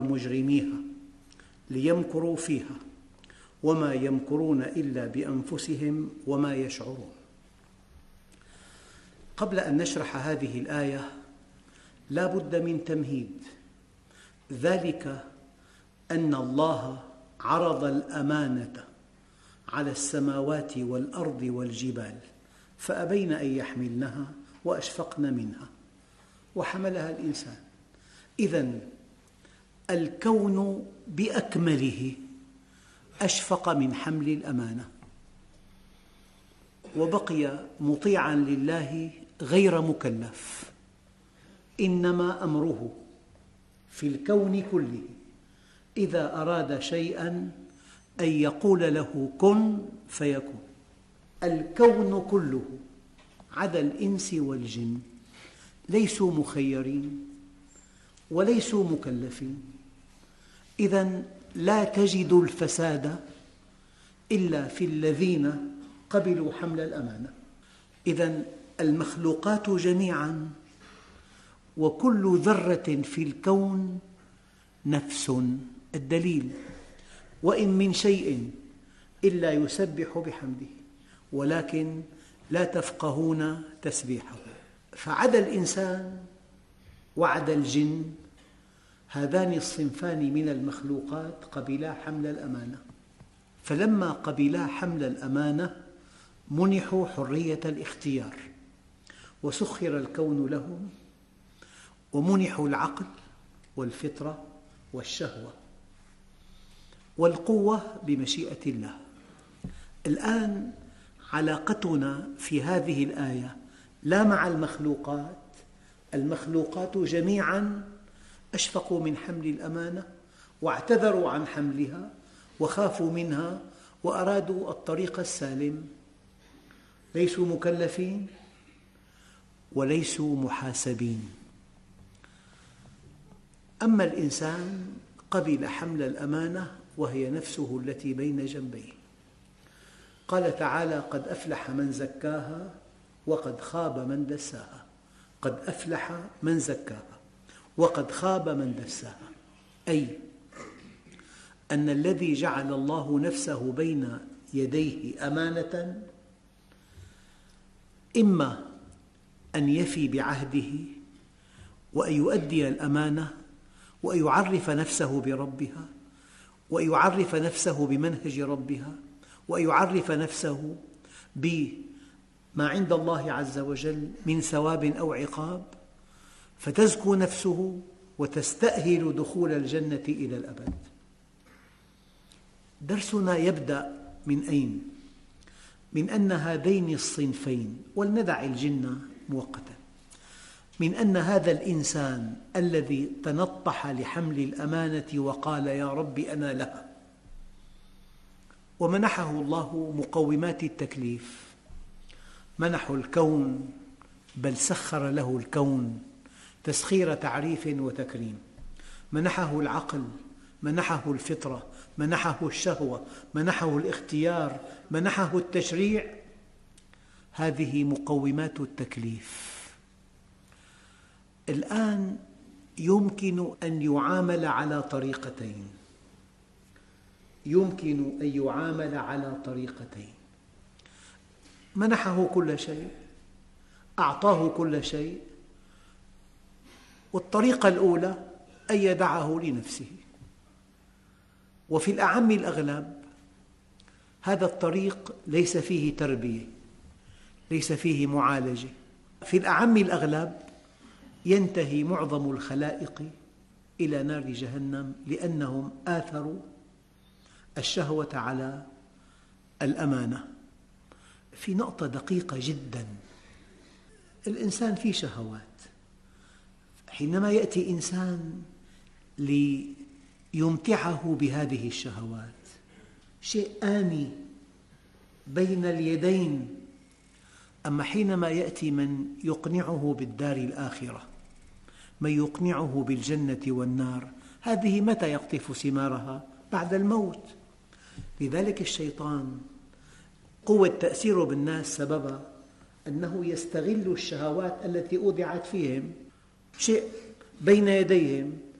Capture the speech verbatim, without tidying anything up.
مجرميها ليمكروا فيها وما يمكرون إلا بأنفسهم وما يشعرون. قبل أن نشرح هذه الآية لا بد من تمهيد، ذلك أن الله عرض الأمانة على السماوات والأرض والجبال فأبين أن يحملنها وأشفقن منها وحملها الإنسان. إذن الكون بأكمله أشفق من حمل الأمانة وبقي مطيعاً لله غير مكلف، إنما أمره في الكون كله إذا أراد شيئاً أن يقول له كن فيكون. الكون كله عدا الإنس والجن ليسوا مخيرين وليسوا مكلفين، إذن لا تجد الفساد إلا في الذين قبلوا حمل الأمانة. إذن المخلوقات جميعاً وكل ذرة في الكون نفس. الدليل: وإن من شيء إلا يسبح بحمده ولكن لا تفقهون تسبيحه. فعدا الإنسان وعدا الجن هذان الصنفان من المخلوقات قبلا حمل الأمانة، فلما قبلا حمل الأمانة منحوا حرية الاختيار وسخر الكون لهم ومنحوا العقل والفطرة والشهوة والقوة بمشيئة الله. الآن علاقتنا في هذه الآية لا مع المخلوقات، المخلوقات جميعاً أشفقوا من حمل الأمانة واعتذروا عن حملها وخافوا منها وأرادوا الطريق السالم، ليسوا مكلفين وليسوا محاسبين. أما الإنسان قبل حمل الأمانة وهي نفسه التي بين جنبيه. قال تعالى: قد أفلح من زكاها وقد خاب من دساها. قد أفلح من زكاها وقد خاب من دساها، أي أن الذي جعل الله نفسه بين يديه أمانة إما أن يفي بعهده وأن يؤدي الأمانة وأن يعرف نفسه بربها وأن يعرف نفسه بمنهج ربها وأن يعرف نفسه بما عند الله عز وجل من ثواب أو عقاب، فتزكو نفسه وتستأهل دخول الجنة إلى الأبد. درسنا يبدأ من أين؟ من أن هذين الصنفين، ولندع الجن مؤقتاً، من أن هذا الإنسان الذي تنطح لحمل الأمانة وقال يا رب أنا لها، ومنحه الله مقومات التكليف، منحه الكون، بل سخر له الكون تسخير تعريف وتكريم، منحه العقل، منحه الفطرة، منحه الشهوة، منحه الاختيار، منحه التشريع. هذه مقومات التكليف. الآن يمكن أن يعامل على طريقتين، يمكن أن يعامل على طريقتين. منحه كل شيء، أعطاه كل شيء، والطريقة الأولى أن يدعه لنفسه، وفي الأعم الأغلب هذا الطريق ليس فيه تربية، ليس فيه معالجة. في الأعم الأغلب ينتهي معظم الخلائق إلى نار جهنم لأنهم آثروا الشهوة على الأمانة. في نقطة دقيقة جداً: الإنسان فيه شهوات. حينما يأتي إنسان ليمتعه بهذه الشهوات، شيء آني بين اليدين. أما حينما يأتي من يقنعه بالدار الآخرة، من يقنعه بالجنة والنار، هذه متى يقطف ثمارها؟ بعد الموت. لذلك الشيطان قوة تأثيره بالناس سببها أنه يستغل الشهوات التي أودعت فيهم، شيء بين يديهم